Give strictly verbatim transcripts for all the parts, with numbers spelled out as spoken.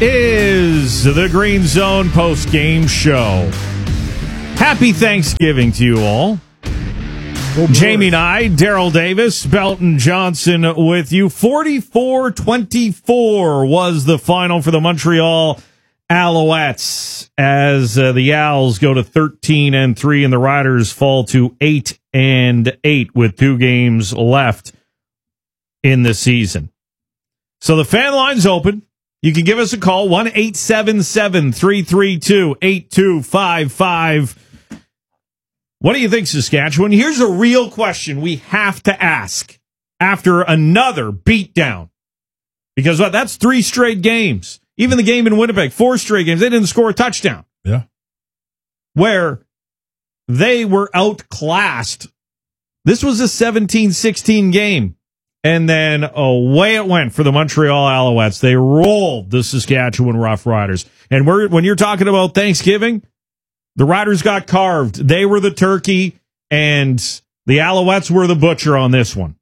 is the Green Zone post-game show. Happy Thanksgiving to you all. Oh, Jamie and I, Daryl Davis, Belton Johnson with you. forty-four twenty-four was the final for the Montreal Alouettes as uh, the Owls go to thirteen and three and the Riders fall to eight and eight with two games left in the season. So the fan line's open. You can give us a call, one eight seven seven, three three two, eight two five five. What do you think, Saskatchewan? Here's a real question we have to ask after another beatdown. Because what? That's three straight games. Even the game in Winnipeg, four straight games, they didn't score a touchdown. Yeah. Where they were outclassed. This was a seventeen sixteen game. And then away it went for the Montreal Alouettes. They rolled the Saskatchewan Roughriders. And we're, when you're talking about Thanksgiving, the Riders got carved. They were the turkey, and the Alouettes were the butcher on this one.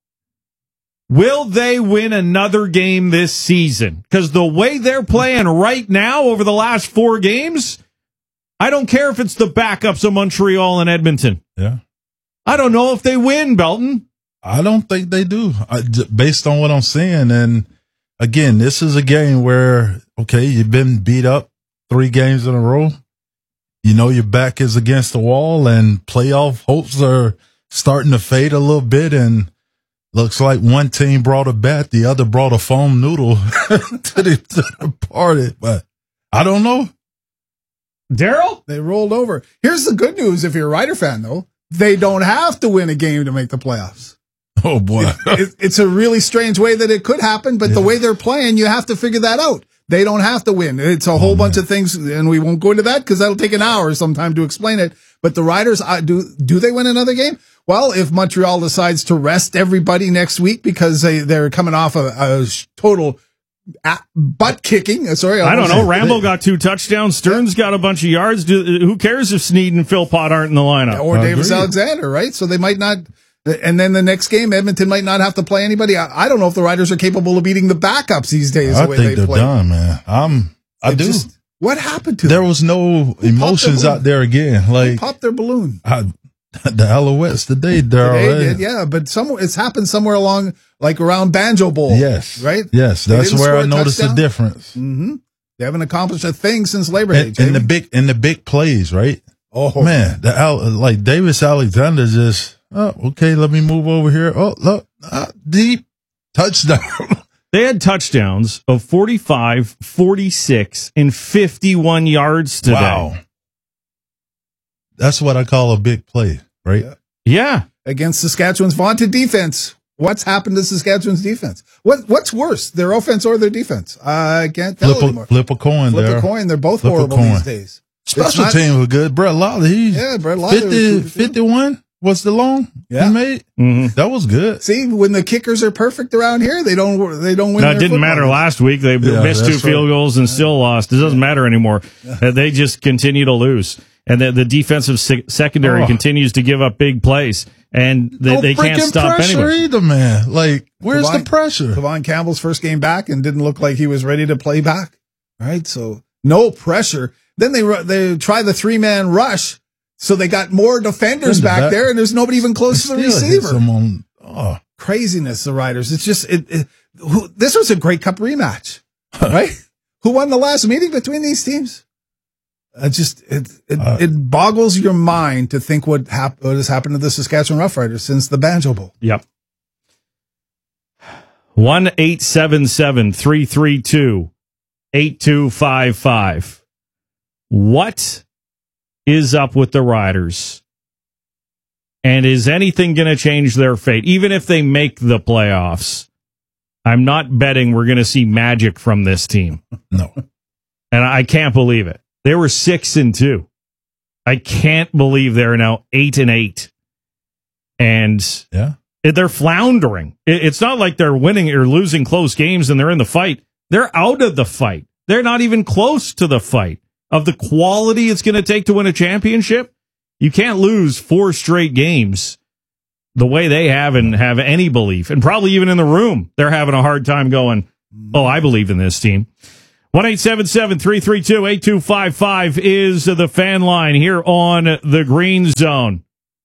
Will they win another game this season? Because the way they're playing right now over the last four games, I don't care if it's the backups of Montreal and Edmonton. Yeah. I don't know if they win, Belton. I don't think they do, I, based on what I'm seeing. And again, this is a game where, okay, you've been beat up three games in a row. You know your back is against the wall, and playoff hopes are starting to fade a little bit. And looks like one team brought a bat, the other brought a foam noodle to, the, to the party. But I don't know. Daryl? They rolled over. Here's the good news if you're a Rider fan, though. They don't have to win a game to make the playoffs. Oh, boy. it, it, it's a really strange way that it could happen, but yeah. the way they're playing, you have to figure that out. They don't have to win. It's a whole oh, bunch man. of things, and we won't go into that because that'll take an hour sometime to explain it. But the Riders, uh, do do they win another game? Well, if Montreal decides to rest everybody next week because they, they're coming off a, a total butt kicking. Sorry. I, I don't know. Rambo got two touchdowns. Stearns yeah. got a bunch of yards. Do, who cares if Sneed and Philpott aren't in the lineup? Or Davis Alexander, right? So they might not. And then the next game, Edmonton might not have to play anybody. I, I don't know if the Riders are capable of beating the backups these days. I the way think they they're play. done, man. I'm, I it do. Just, what happened to there them? There was no Who emotions out there again. Like Who popped their balloon. I, the Alouettes today, Daryl. They did, yeah, but some it's happened somewhere along, like around Banjo Bowl. Yes, right. Yes, that's where I noticed the difference. Mm-hmm. They haven't accomplished a thing since Labor Day. In the big, in the big plays, right? Oh man, the like Davis Alexander just. Oh, okay, let me move over here. Oh, look, uh, deep touchdown. They had touchdowns of forty-five, forty-six, and fifty-one yards today. Wow. That's what I call a big play, right? Yeah. yeah. Against Saskatchewan's vaunted defense. What's happened to Saskatchewan's defense? What What's worse, their offense or their defense? I can't tell flip a, anymore. Flip a coin flip there. Flip a coin. They're both flip horrible these days. Special not, team was good. Brett Lawler, he yeah, Brett Lawler fifty, fifty-one. What's the long yeah. he made? Mm-hmm. That was good. See, when the kickers are perfect around here, they don't they don't win. No, it didn't matter games. last week. They yeah, missed two field right. goals and still lost. It doesn't matter anymore. Yeah. They just continue to lose, and the, the defensive sec- secondary oh. continues to give up big plays, and they, no they can't stop pressure anybody. Either, man. Like, where's Devon, the pressure? Devon Campbell's first game back and didn't look like he was ready to play back. Right, so no pressure. Then they they try the three man rush. So they got more defenders back, back there, and there's nobody even close to the receiver. On, oh. Craziness, the Riders. It's just it, it, who, this was a Grey Cup rematch, right? Who won the last meeting between these teams? It just it it, uh, it boggles your mind to think what, hap- what has happened to the Saskatchewan Roughriders since the Banjo Bowl. Yep. One eight seven seven three three two eight two five five. What is up with the Riders? And is anything going to change their fate? Even if they make the playoffs, I'm not betting we're going to see magic from this team. No. And I can't believe it. They were six and two. I can't believe they're now eight and eight. And yeah, they're floundering. It's not like they're winning or losing close games and they're in the fight. They're out of the fight. They're not even close to the fight. Of the quality it's going to take to win a championship, you can't lose four straight games the way they have and have any belief. And probably even in the room, they're having a hard time going, oh, I believe in this team. one eight seven seven, three three two, eight two five five is the fan line here on the Green Zone.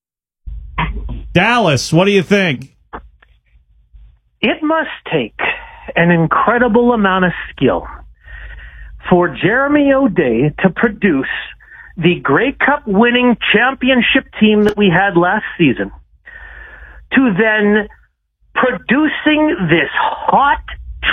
Dallas, what do you think? It must take an incredible amount of skill for Jeremy O'Day to produce the Grey Cup winning championship team that we had last season, to then producing this hot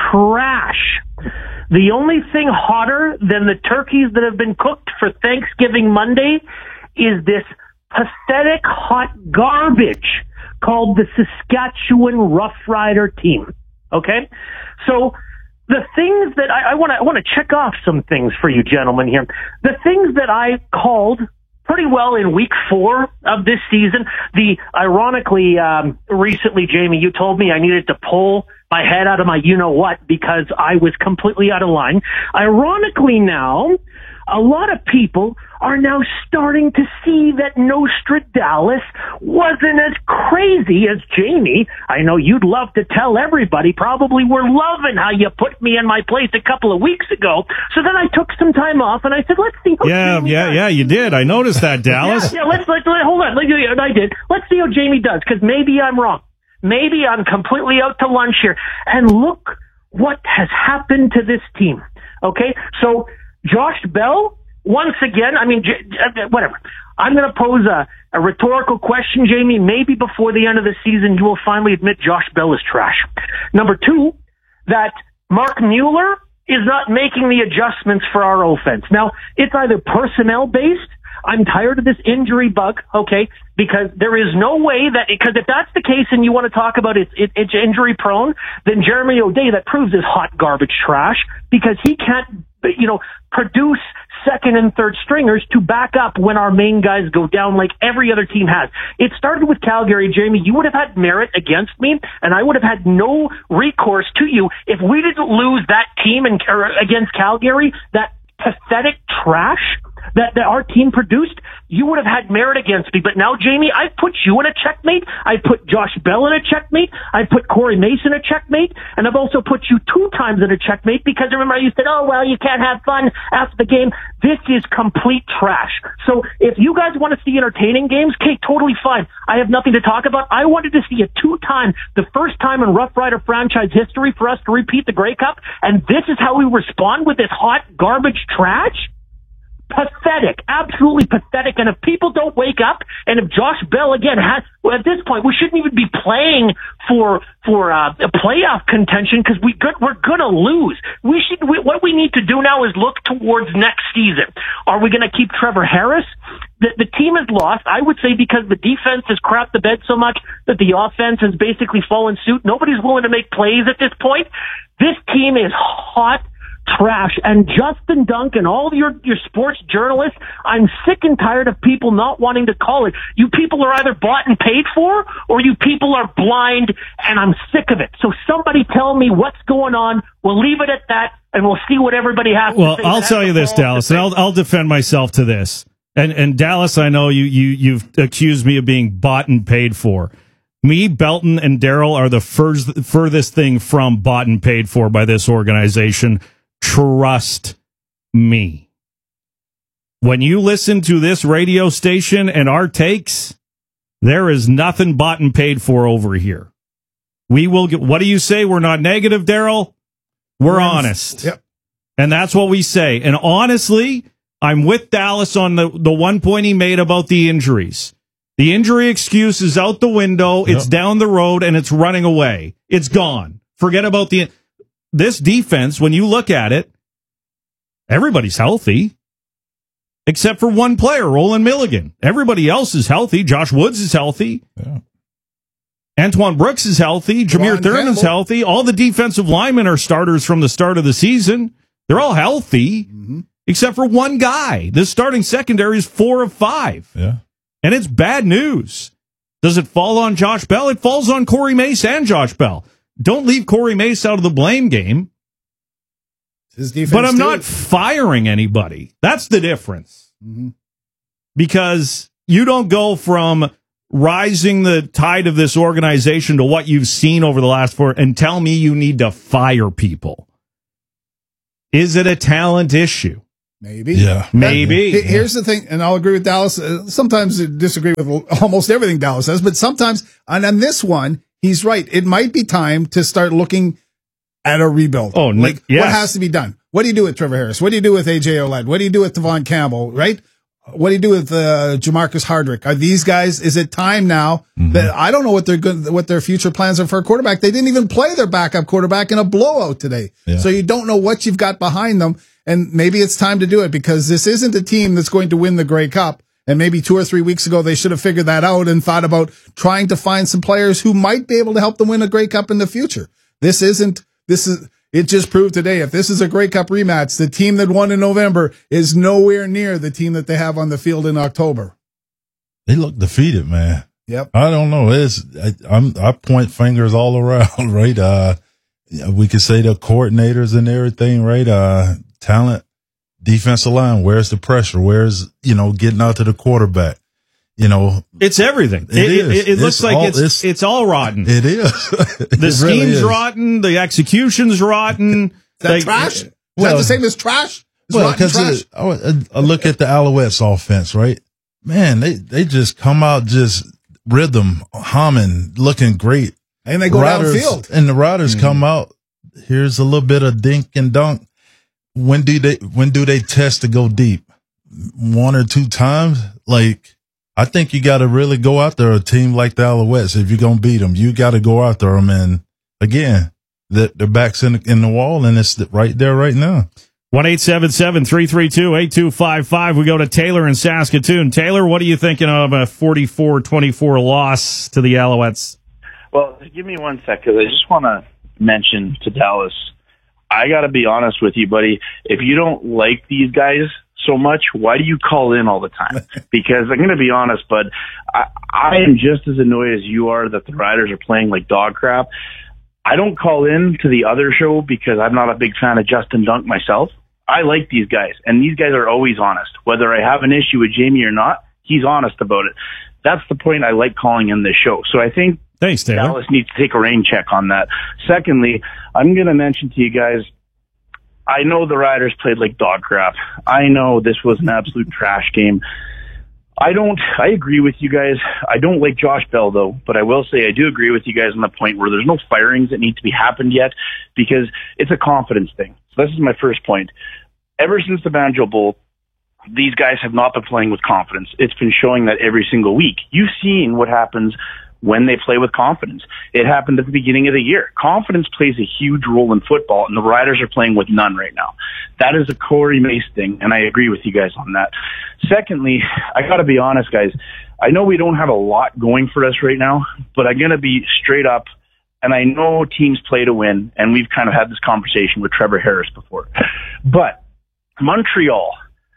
trash. The only thing hotter than the turkeys that have been cooked for Thanksgiving Monday is this pathetic hot garbage called the Saskatchewan Roughrider team. Okay? So the things that I want to I want to check off some things for you gentlemen here. The things that I called pretty well in week four of this season. The ironically, um, recently, Jamie, you told me I needed to pull my head out of my you-know-what because I was completely out of line. Ironically now, a lot of people are now starting to see that Nostradamus wasn't as crazy as Jamie. I know you'd love to tell everybody, probably were loving how you put me in my place a couple of weeks ago. So then I took some time off and I said, let's see how Yeah, Jamie yeah, does. yeah, you did. I noticed that, Dallas. yeah, yeah, let's, let's, let, hold on. Let, I did. Let's see how Jamie does, because maybe I'm wrong. Maybe I'm completely out to lunch here. And look what has happened to this team. Okay? So, Josh Bell, once again, I mean, whatever. I'm going to pose a, a rhetorical question, Jamie. Maybe before the end of the season, you will finally admit Josh Bell is trash. Number two, that Mark Mueller is not making the adjustments for our offense. Now, it's either personnel-based. I'm tired of this injury bug, okay, because there is no way that, because if that's the case and you want to talk about it, it, it's injury prone, then Jeremy O'Day, that proves is hot garbage trash, because he can't, you know, produce second and third stringers to back up when our main guys go down like every other team has. It started with Calgary, Jamie. You would have had merit against me, and I would have had no recourse to you if we didn't lose that team in, or against Calgary, that pathetic trash that, that our team produced. You would have had merit against me. But now, Jamie, I put you in a checkmate. I put Josh Bell in a checkmate. I put Corey Mason in a checkmate. And I've also put you two times in a checkmate because remember you said, oh, well, you can't have fun after the game. This is complete trash. So if you guys want to see entertaining games, okay, totally fine. I have nothing to talk about. I wanted to see a two-time, the first time in Rough Rider franchise history for us to repeat the Grey Cup. And this is how we respond with this hot garbage trash? Pathetic, absolutely pathetic. And if people don't wake up, and if Josh Bell again has, well, at this point, we shouldn't even be playing for for uh, a playoff contention because we good, we're going to lose. We should. We, what we need to do now is look towards next season. Are we going to keep Trevor Harris? The, the team is lost, I would say, because the defense has crapped the bed so much that the offense has basically fallen suit. Nobody's willing to make plays at this point. This team is hot trash. And Justin Duncan, all your your sports journalists, I'm sick and tired of people not wanting to call it. You people are either bought and paid for, or you people are blind, and I'm sick of it. So somebody tell me what's going on. We'll leave it at that, and we'll see what everybody has well, to say. Well, I'll tell you this, Dallas, and I'll, I'll defend myself to this. And, and Dallas, I know you, you, you've accused me of being bought and paid for. Me, Belton, and Daryl are the fur- furthest thing from bought and paid for by this organization. Trust me. When you listen to this radio station and our takes, there is nothing bought and paid for over here. We will get, what do you say? We're not negative, Daryl? We're honest. Yep. And that's what we say. And honestly, I'm with Dallas on the, the one point he made about the injuries. The injury excuse is out the window. Yep. It's down the road and it's running away. It's gone. Forget about the, this defense. When you look at it, everybody's healthy except for one player, Roland Milligan. Everybody else is healthy. Josh Woods is healthy. Yeah. Antoine Brooks is healthy. Jameer Thurman's healthy. All the defensive linemen are starters from the start of the season. They're all healthy, mm-hmm. except for one guy. The starting secondary is four of five. Yeah. And it's bad news. Does it fall on Josh Bell? It falls on Corey Mace and Josh Bell. Don't leave Corey Mace out of the blame game. His defense but I'm too. not firing anybody. That's the difference. Mm-hmm. Because you don't go from rising the tide of this organization to what you've seen over the last four and tell me you need to fire people. Is it a talent issue? Maybe. Yeah. Maybe. That, here's the thing, and I'll agree with Dallas. Uh, sometimes I disagree with almost everything Dallas says, but sometimes, and on this one, he's right. It might be time to start looking at a rebuild. Oh, like yes. what has to be done? What do you do with Trevor Harris? What do you do with A J Oled? What do you do with Devon Campbell? Right? What do you do with uh, Jamarcus Hardrick? Are these guys? Is it time now mm-hmm. that I don't know what their good, what their future plans are for a quarterback? They didn't even play their backup quarterback in a blowout today, yeah. so you don't know what you've got behind them. And maybe it's time to do it because this isn't a team that's going to win the Grey Cup. And maybe two or three weeks ago, they should have figured that out and thought about trying to find some players who might be able to help them win a Grey Cup in the future. This isn't, this is, it just proved today. If this is a Grey Cup rematch, the team that won in November is nowhere near the team that they have on the field in October. They look defeated, man. Yep. I don't know. It's, I, I'm, I point fingers all around, right? Uh, we could say the coordinators and everything, right? Uh, talent, defensive line. Where's the pressure? Where's, you know, getting out to the quarterback? You know, it's everything. It, it, is. it, it looks it's like all, it's, it's it's all rotten. It is. The it scheme's really is. rotten. The execution's rotten. Is that like, trash? Is well, that the same as trash? It's well, rotten because trash. I, I look at the Alouettes offense, right? Man, they they just come out just rhythm humming, looking great, and they go riders, downfield, and the riders mm-hmm. come out. Here's a little bit of dink and dunk. When do they when do they test to go deep? One or two times? Like, I think you got to really go after a team like the Alouettes. If you're going to beat them, you got to go after them. And again, the, their back's in, in the wall, and it's right there right now. one eight seven seven, three three two, eight two five five. We go to Taylor in Saskatoon. Taylor, what are you thinking of a forty-four twenty-four loss to the Alouettes? Well, give me one sec, because I just want to mention to Dallas, I got to be honest with you, buddy. If you don't like these guys so much, why do you call in all the time? Because I'm going to be honest, bud, I, I am just as annoyed as you are that the Riders are playing like dog crap. I don't call in to the other show because I'm not a big fan of Justin Dunk myself. I like these guys, and these guys are always honest. Whether I have an issue with Jamie or not, he's honest about it. That's the point I like calling in this show. So I think Thanks, Taylor. Dallas needs to take a rain check on that. Secondly, I'm going to mention to you guys, I know the Riders played like dog crap. I know this was an absolute trash game. I don't, I agree with you guys. I don't like Josh Bell, though, but I will say I do agree with you guys on the point where there's no firings that need to be happened yet because it's a confidence thing. So this is my first point. Ever since the Banjo Bowl, these guys have not been playing with confidence. It's been showing that every single week. You've seen what happens when they play with confidence. It happened at the beginning of the year. Confidence plays a huge role in football, and the Riders are playing with none right now. That is a Corey Mace thing, and I agree with you guys on that. Secondly, I got to be honest, guys. I know we don't have a lot going for us right now, but I'm going to be straight up, and I know teams play to win, and we've kind of had this conversation with Trevor Harris before. But Montreal,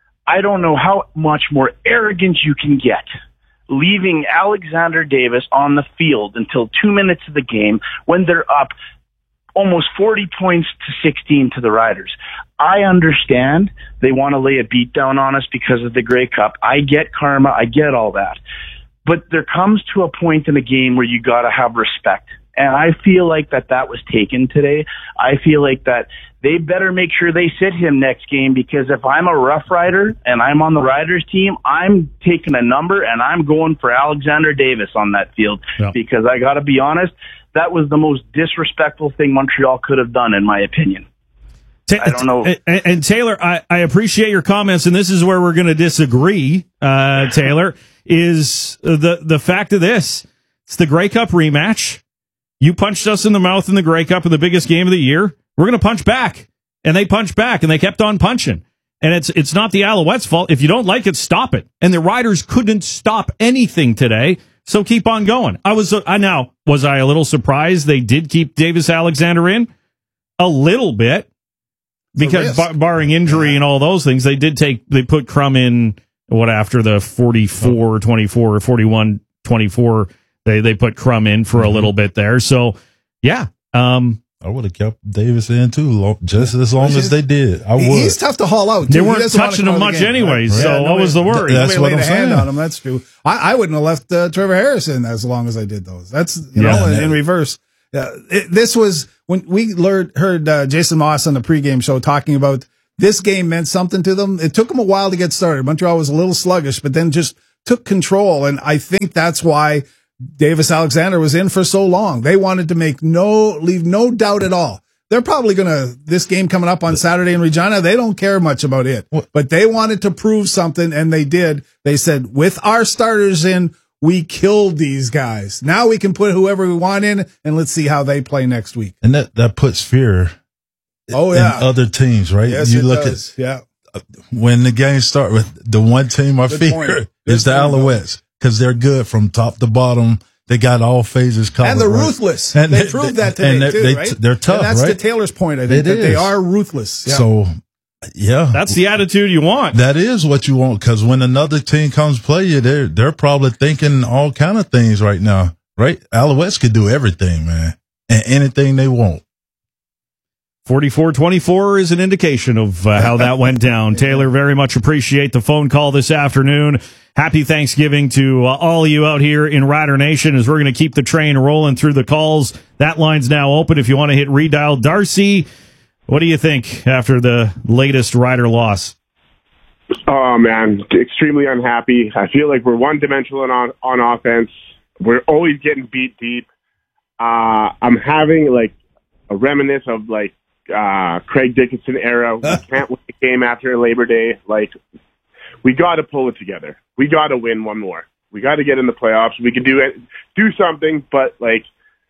I don't know how much more arrogant you can get, leaving Alexander Davis on the field until two minutes of the game when they're up almost forty points to sixteen to the Riders. I understand they want to lay a beat down on us because of the Grey Cup. I get karma. I get all that. But there comes to a point in the game where you got to have respect. And I feel like that that was taken today. I feel like that they better make sure they sit him next game, because if I'm a Rough Rider and I'm on the Riders team, I'm taking a number and I'm going for Alexander Davis on that field. Yeah. Because I got to be honest, that was the most disrespectful thing Montreal could have done, in my opinion. I don't know. And, and Taylor, I, I appreciate your comments, and this is where we're going to disagree, uh, Taylor, is the, the fact of this. It's the Grey Cup rematch. You punched us in the mouth in the Grey Cup in the biggest game of the year. We're going to punch back. And they punched back, and they kept on punching. And it's it's not the Alouettes' fault. If you don't like it, stop it. And the Riders couldn't stop anything today, so keep on going. I was I now was I a little surprised they did keep Davis Alexander in? A little bit. Because bar, barring injury and all those things, they did take they put Crum in what after the forty-four twenty-four or forty-one twenty-four. They they put Crum in for a little bit there. So, yeah. Um, I would have kept Davis in, too, just as long as they did. I would. He's tough to haul out, too. They weren't touching him much anyways, right? so yeah, what was the worry? That's what I'm a saying. Hand on him, that's true. I, I wouldn't have left uh, Trevor Harris in as long as I did those. That's, you yeah, know, in, yeah. in reverse. Yeah, it, this was, when we learned, heard uh, Jason Moss on the pregame show talking about this game meant something to them. It took them a while to get started. Montreal was a little sluggish, but then just took control. And I think that's why Davis Alexander was in for so long. They wanted to make no, leave no doubt at all. They're probably going to, this game coming up on Saturday in Regina, they don't care much about it, but they wanted to prove something, and they did. They said, with our starters in, we killed these guys. Now we can put whoever we want in, and let's see how they play next week. And that, that puts fear oh, yeah. in other teams, right? Yes, you it look does. at yeah. when the games start with the one team I Good fear point. is Good the point, Alouettes, because they're good from top to bottom. They got all phases covered. And they're right? ruthless. And they, they proved that today, and they, too, they, right? They're tough, and that's right? to Taylor's point, I think, It that is. they are ruthless. Yeah. So, yeah. That's the attitude you want. That is what you want, because when another team comes play you, they're, they're probably thinking all kind of things right now, right? Alouettes could do everything, man, and anything they want. forty-four twenty-four is an indication of uh, how that went down. Taylor, very much appreciate the phone call this afternoon. Happy Thanksgiving to uh, all of you out here in Rider Nation, as we're going to keep the train rolling through the calls. That line's now open if you want to hit redial. Darcy, what do you think after the latest Rider loss? Oh, man, extremely unhappy. I feel like we're one-dimensional on, on offense. We're always getting beat deep. Uh, I'm having, like, a reminiscence of, like, uh, Craig Dickinson era. We can't win the game after Labor Day. Like, we got to pull it together. We got to win one more. We got to get in the playoffs. We can do it, do something, but, like,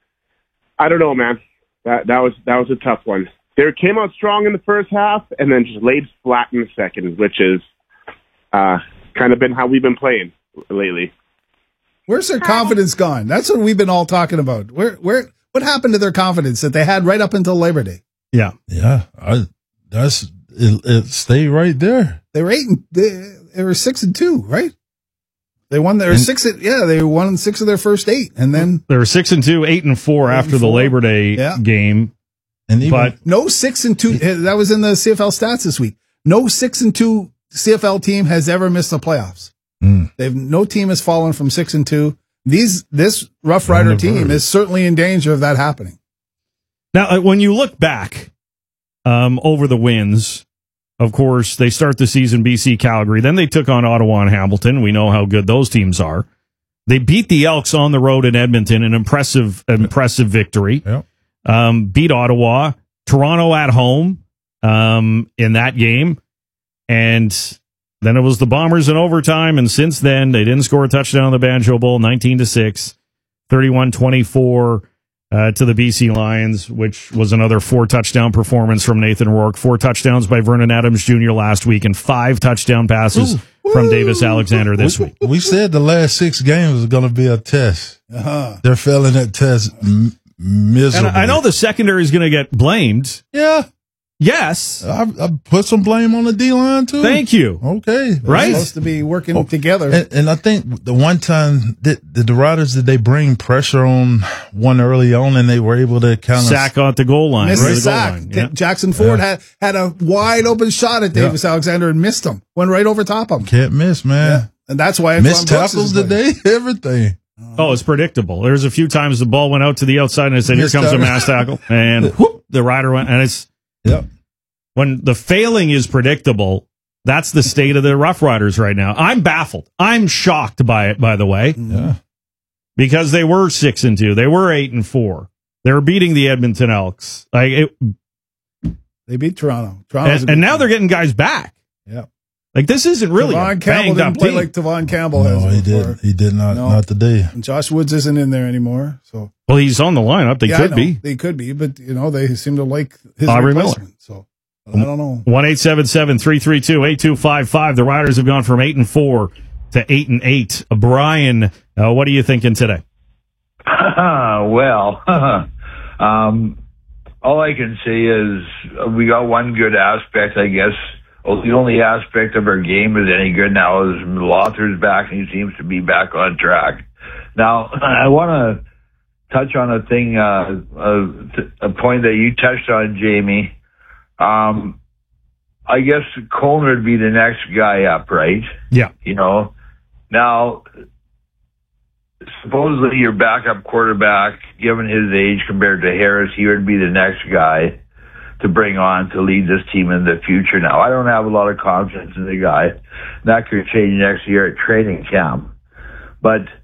I don't know, man. That that was that was a tough one. They came out strong in the first half and then just laid flat in the second, which is uh, kind of been how we've been playing lately. Where's their confidence gone? That's what we've been all talking about. Where, where, what happened to their confidence that they had right up until Labor Day? Yeah, yeah, I, that's it, it. Stay right there. They were eight and they, they were six and two, right? They won their and, six. Yeah, they won six of their first eight, and then they were six and two, eight and four eight after and four. the Labor Day yeah. game. And even, but no six and two. That was in the C F L stats this week. No six and two C F L team has ever missed the playoffs. Mm. They've no team has fallen from six and two. These this Rough Rider team is certainly in danger of that happening. Now, when you look back um, over the wins, of course, they start the season B C Calgary. Then they took on Ottawa and Hamilton. We know how good those teams are. They beat the Elks on the road in Edmonton, an impressive, impressive victory. Yep. Um, beat Ottawa, Toronto at home um, in that game. And then it was the Bombers in overtime. And since then, they didn't score a touchdown in the Banjo Bowl, nineteen to six, thirty-one twenty-four. Uh, to the B C Lions, which was another four-touchdown performance from Nathan Rourke. Four touchdowns by Vernon Adams Junior last week, and five touchdown passes Ooh. from Davis Alexander this we, week. We said the last six games was going to be a test. Uh-huh. They're failing that test m- miserably. And I know the secondary is going to get blamed. Yeah. Yes. I, I put some blame on the D-line, too. Thank you. Okay. Right? They're supposed to be working oh, together. And, and I think the one time that the, the Riders, did they bring pressure on one early on and they were able to kind of sack at the goal line. Missed right? the sack. Line. Yeah. Jackson Ford yeah. had, had a wide open shot at Davis yeah. Alexander and missed him. Went right over top of him. Can't miss, man. Yeah. And that's why missed tackles today, everything. Oh, it's predictable. There's a few times the ball went out to the outside and I said, here comes tackle. a mass tackle. And whoop, the Rider went, and it's, yep. When the failing is predictable, that's the state of the Rough Riders right now. I'm baffled. I'm shocked by it, by the way. Yeah. Because they were six and two. They were eight and four. They were beating the Edmonton Elks. Like it, they beat Toronto. And, and now they're getting guys back. Yeah. Like this isn't really Tavon a Campbell didn't play team. like Tavon Campbell no, has. he before. did. He did not. No. Not today. And Josh Woods isn't in there anymore. So. Well, he's on the lineup. They yeah, could be. They could be, but you know they seem to like his Aubrey replacement. Miller. So. I don't know. one eight seven seven, three three two, eight two five five. The Riders have gone from eight and four to eight and eight. Brian, uh, what are you thinking today? well, um, all I can say is we got one good aspect, I guess. Well, the only aspect of our game is any good now is Lothar's back, and he seems to be back on track. Now, I want to touch on a thing, uh, a, a point that you touched on, Jamie. Um, I guess Colner would be the next guy up, right? Yeah. You know, now supposedly your backup quarterback, given his age compared to Harris, he would be the next guy to bring on to lead this team in the future. Now, I don't have a lot of confidence in the guy. That could change next year at training camp. But